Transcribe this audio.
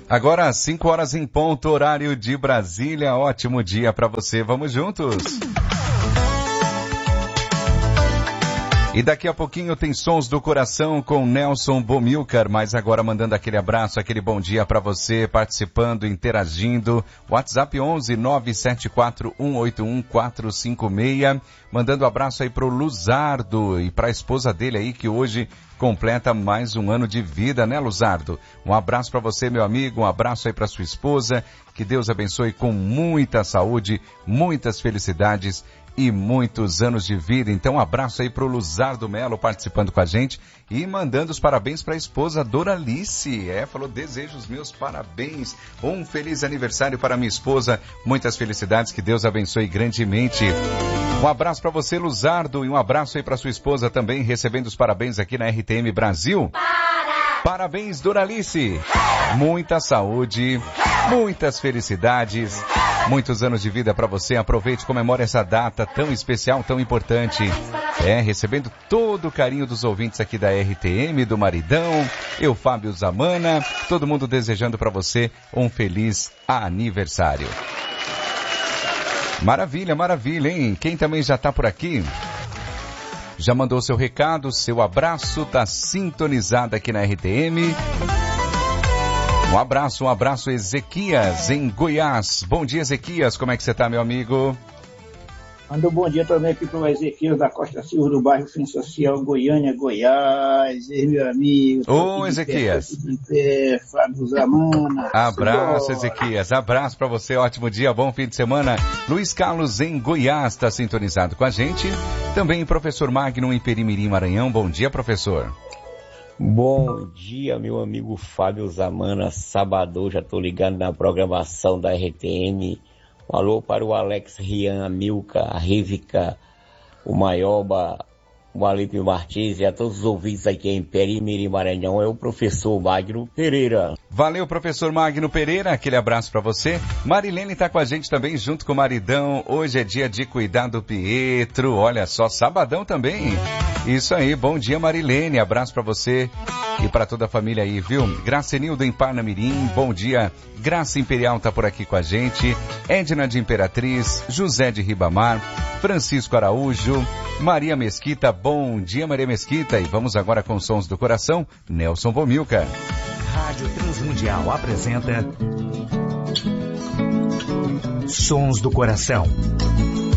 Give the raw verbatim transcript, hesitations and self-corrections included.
Agora, cinco horas em ponto, horário de Brasília. Ótimo dia para você. Vamos juntos. E daqui a pouquinho tem Sons do Coração com Nelson Bomilcar, mas agora mandando aquele abraço, aquele bom dia para você, participando, interagindo. WhatsApp onze nove sete quatro um oito um quatro cinco seis, mandando abraço aí pro Luzardo e para a esposa dele aí que hoje completa mais um ano de vida, né, Luzardo? Um abraço para você, meu amigo, um abraço aí para sua esposa, que Deus abençoe com muita saúde, muitas felicidades e muitos anos de vida. Então, um abraço aí pro Luzardo Melo participando com a gente e mandando os parabéns para a esposa Doralice. É, falou, desejo os meus parabéns. Um feliz aniversário para minha esposa. Muitas felicidades, que Deus abençoe grandemente. Um abraço para você, Luzardo, e um abraço aí para sua esposa também, recebendo os parabéns aqui na R T M Brasil. Para! Parabéns, Doralice. Muita saúde, muitas felicidades, muitos anos de vida para você. Aproveite e comemore essa data tão especial, tão importante. É, recebendo todo o carinho dos ouvintes aqui da R T M, do Maridão, eu, Fábio Zamana, todo mundo desejando para você um feliz aniversário. Maravilha, maravilha, hein? Quem também já tá por aqui? Já mandou seu recado, seu abraço, tá sintonizado aqui na R T M. Um abraço, um abraço, Ezequias, em Goiás. Bom dia, Ezequias, como é que você tá, meu amigo? Manda um bom dia também aqui para o Ezequias da Costa Silva, do bairro Centro Social, Goiânia, Goiás. Ei, meu amigo. Ô, Ezequias. Pé, Fábio Zamana. Abraço, Ezequias. Abraço para você, ótimo dia, bom fim de semana. Luiz Carlos, em Goiás, está sintonizado com a gente. Também o professor Magno, em Perimirim, Maranhão. Bom dia, professor. Bom dia, meu amigo Fábio Zamana, sabadão, já estou ligado na programação da R T M. Um alô para o Alex, Rian, a Milka, a Rivica, o Maioba, o Alípio Martins e a todos os ouvintes aqui em Perimirim, Maranhão. É o professor Magno Pereira. Valeu, professor Magno Pereira, aquele abraço para você. Marilene está com a gente também, junto com o maridão. Hoje é dia de cuidar do Pietro, olha só, sabadão também. Isso aí, bom dia, Marilene, abraço para você e para toda a família aí, viu? Gracenildo em Parnamirim, bom dia. Graça Imperial tá por aqui com a gente. Edna de Imperatriz, José de Ribamar, Francisco Araújo, Maria Mesquita, bom dia, Maria Mesquita. E vamos agora com Sons do Coração, Nelson Bomilcar. Rádio Transmundial apresenta Sons do Coração.